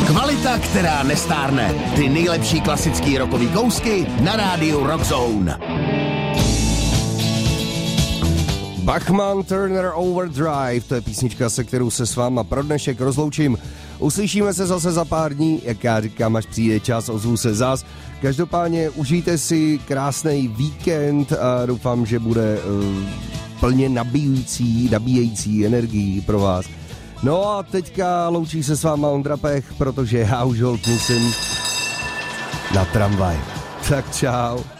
Kvalita, která nestárne. Ty nejlepší klasický rockový kousky na rádiu Rockzone. Bachman Turner Overdrive, to je písnička, se kterou se s váma pro dnešek rozloučím. Uslyšíme se zase za pár dní, jak já říkám, až přijde čas, ozvu se zas. Každopádně užijte si krásný víkend a doufám, že bude plně nabíjející energii pro vás. No a teďka loučí se s váma Ondra Pech, protože já už holt musím na tramvaj. Tak čau.